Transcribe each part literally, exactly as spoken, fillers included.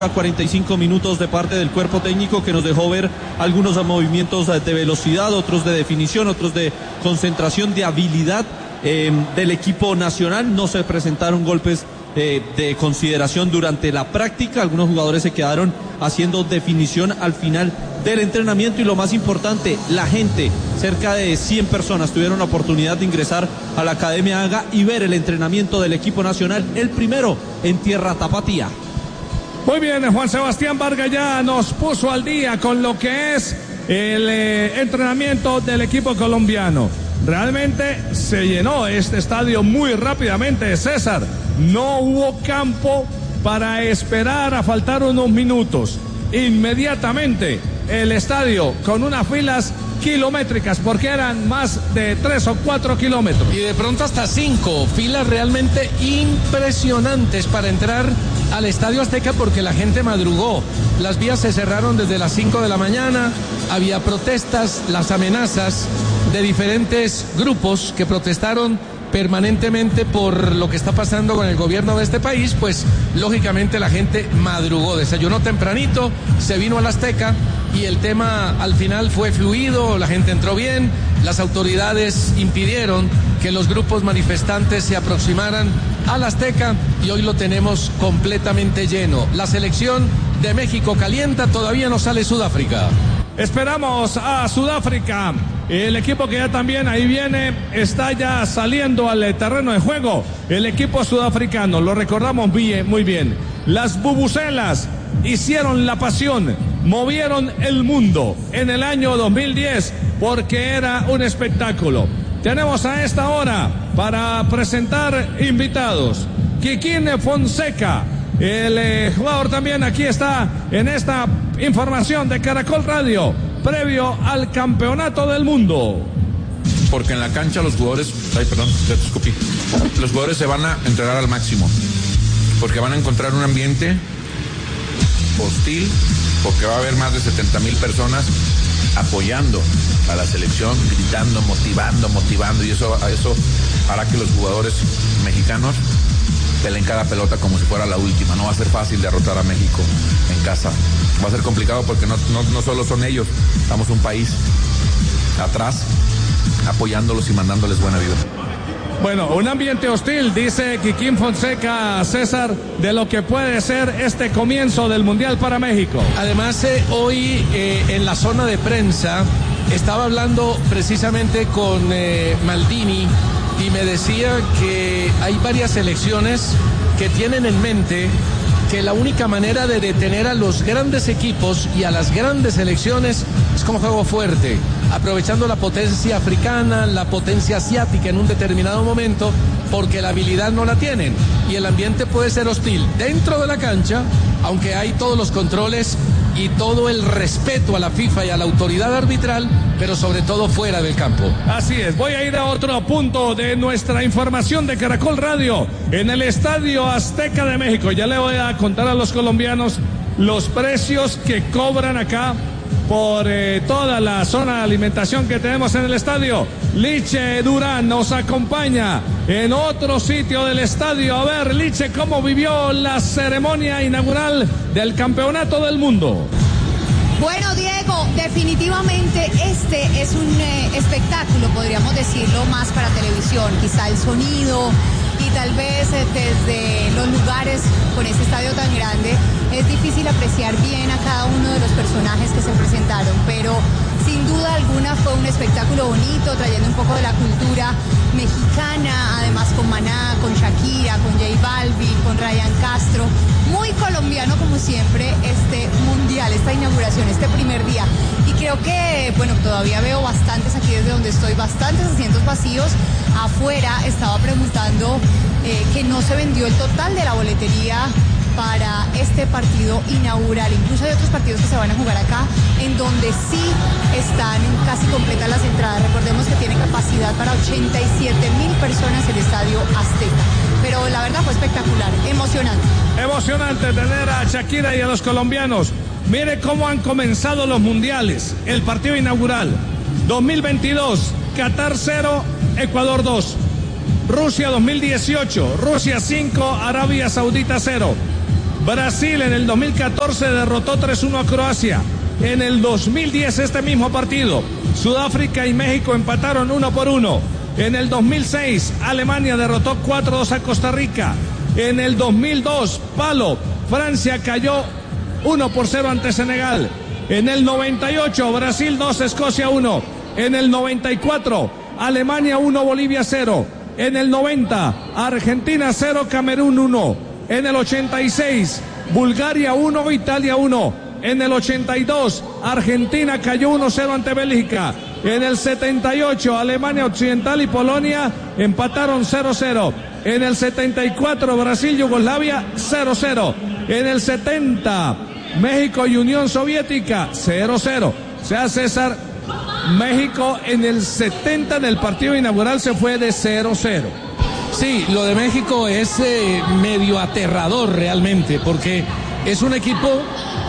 cuarenta y cinco minutos de parte del cuerpo técnico, que nos dejó ver algunos movimientos de velocidad, otros de definición, otros de concentración, de habilidad eh, del equipo nacional. No se presentaron golpes eh, de consideración durante la práctica. Algunos jugadores se quedaron haciendo definición al final del entrenamiento, y lo más importante, la gente, cerca de cien personas tuvieron la oportunidad de ingresar a la Academia Haga y ver el entrenamiento del equipo nacional, el primero en tierra tapatía. Muy bien, Juan Sebastián Vargas ya nos puso al día con lo que es el eh, entrenamiento del equipo colombiano. Realmente se llenó este estadio muy rápidamente, César. No hubo campo para esperar a faltar unos minutos. Inmediatamente el estadio con unas filas kilométricas, porque eran más de tres o cuatro kilómetros. Y de pronto hasta cinco, filas realmente impresionantes para entrar al Estadio Azteca, porque la gente madrugó. Las vías se cerraron desde las cinco de la mañana, había protestas, las amenazas de diferentes grupos que protestaron permanentemente por lo que está pasando con el gobierno de este país. Pues lógicamente la gente madrugó, desayunó tempranito, se vino al Azteca y el tema al final fue fluido, la gente entró bien, las autoridades impidieron que los grupos manifestantes se aproximaran al Azteca y hoy lo tenemos completamente lleno. La selección de México calienta, todavía no sale Sudáfrica. Esperamos a Sudáfrica. El equipo que ya también ahí viene está ya saliendo al terreno de juego. El equipo sudafricano, lo recordamos bien, muy bien. Las bubucelas hicieron la pasión, movieron el mundo en el año dos mil diez porque era un espectáculo. Tenemos a esta hora para presentar invitados. Kikín Fonseca, el eh, jugador también aquí está en esta información de Caracol Radio, previo al campeonato del mundo. Porque en la cancha los jugadores, ay perdón, ya te escupí, los jugadores se van a entregar al máximo, porque van a encontrar un ambiente hostil, porque va a haber más de setenta mil personas apoyando a la selección, gritando, motivando, motivando, y eso, eso hará que los jugadores mexicanos peleen cada pelota como si fuera la última. No va a ser fácil derrotar a México en casa, va a ser complicado porque no, no, no solo son ellos, estamos un país atrás apoyándolos y mandándoles buena vida. Bueno, un ambiente hostil, dice Kikín Fonseca, César, de lo que puede ser este comienzo del Mundial para México. Además, eh, hoy eh, en la zona de prensa estaba hablando precisamente con eh, Maldini, y me decía que hay varias selecciones que tienen en mente que la única manera de detener a los grandes equipos y a las grandes selecciones es como juego fuerte, aprovechando la potencia africana, la potencia asiática en un determinado momento, porque la habilidad no la tienen y el ambiente puede ser hostil dentro de la cancha, aunque hay todos los controles y todo el respeto a la FIFA y a la autoridad arbitral, pero sobre todo fuera del campo. Así es, voy a ir a otro punto de nuestra información de Caracol Radio, en el Estadio Azteca de México. Ya le voy a contar a los colombianos los precios que cobran acá por eh, toda la zona de alimentación que tenemos en el estadio. Liche Durán nos acompaña en otro sitio del estadio. A ver, Liche, ¿cómo vivió la ceremonia inaugural del Campeonato del Mundo? Bueno, Diego, definitivamente este es un eh, espectáculo, podríamos decirlo, más para televisión. Quizá el sonido y tal vez eh, desde los lugares con este estadio tan grande es difícil apreciar bien a cada uno de los personajes que se presentaron, pero sin duda alguna fue un espectáculo bonito, trayendo un poco de la cultura mexicana, además con Maná, con Shakira, con J Balvin, con Ryan Castro. Muy colombiano como siempre este mundial, esta inauguración, este primer día. Y creo que, bueno, todavía veo bastantes aquí desde donde estoy, bastantes asientos vacíos. Afuera estaba preguntando eh, que no se vendió el total de la boletería para este partido inaugural. Incluso hay otros partidos que se van a jugar acá en donde sí están casi completas las entradas. Recordemos que tiene capacidad para ochenta y siete mil personas el Estadio Azteca. Pero la verdad fue espectacular, emocionante. Emocionante tener a Shakira y a los colombianos. Mire cómo han comenzado los mundiales. El partido inaugural dos mil veintidós, Qatar cero, Ecuador dos. Rusia dos mil dieciocho, Rusia cinco, Arabia Saudita cero. Brasil en el dos mil catorce derrotó tres uno a Croacia. En el dos mil diez este mismo partido, Sudáfrica y México empataron uno por uno. En el dos mil seis, Alemania derrotó cuatro dos a Costa Rica. En el dos mil dos, palo, Francia cayó uno por cero ante Senegal. En el noventa y ocho, Brasil dos, Escocia uno. En el noventa y cuatro, Alemania uno, Bolivia cero. En el noventa, Argentina cero, Camerún uno. En el ochenta y seis, Bulgaria uno, Italia uno. En el ochenta y dos, Argentina cayó uno cero ante Bélgica. En el setenta y ocho, Alemania Occidental y Polonia empataron cero cero. En el setenta y cuatro, Brasil Yugoslavia cero cero. En el setenta, México y Unión Soviética cero cero. O sea, César, México en el setenta, en el partido inaugural, se fue de cero cero. Sí, lo de México es eh, medio aterrador realmente, porque es un equipo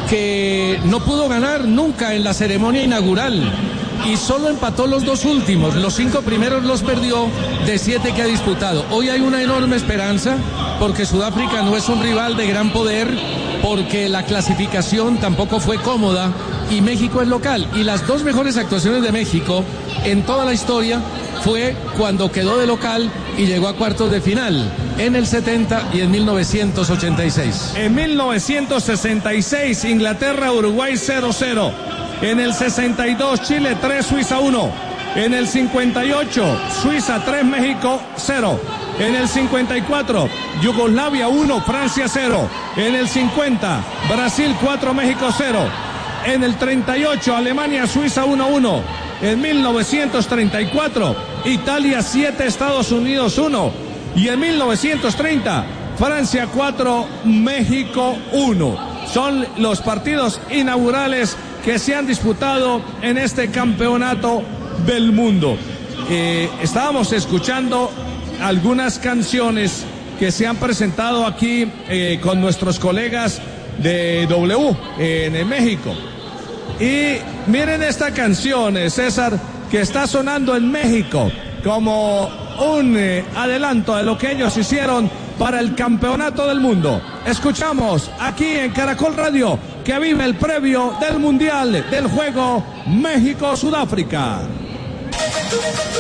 que no pudo ganar nunca en la ceremonia inaugural y solo empató los dos últimos. Los cinco primeros los perdió de siete que ha disputado. Hoy hay una enorme esperanza porque Sudáfrica no es un rival de gran poder, porque la clasificación tampoco fue cómoda y México es local. Y las dos mejores actuaciones de México en toda la historia fue cuando quedó de local y llegó a cuartos de final, en el setenta y en mil novecientos ochenta y seis. En mil novecientos sesenta y seis, Inglaterra-Uruguay cero cero. En el sesenta y dos, Chile tres, Suiza uno. En el cincuenta y ocho, Suiza tres, México cero. En el cincuenta y cuatro, Yugoslavia uno, Francia cero. En el cincuenta, Brasil cuatro, México cero. En el treinta y ocho, Alemania, Suiza uno uno. En mil novecientos treinta y cuatro, Italia siete, Estados Unidos uno. Y en mil novecientos treinta, Francia cuatro, México uno. Son los partidos inaugurales que se han disputado en este campeonato del mundo. Eh, estábamos escuchando algunas canciones que se han presentado aquí eh, con nuestros colegas de W en México. Y miren esta canción, César, que está sonando en México como un eh, adelanto de lo que ellos hicieron para el campeonato del mundo. Escuchamos aquí en Caracol Radio que vive el previo del Mundial del Juego México-Sudáfrica.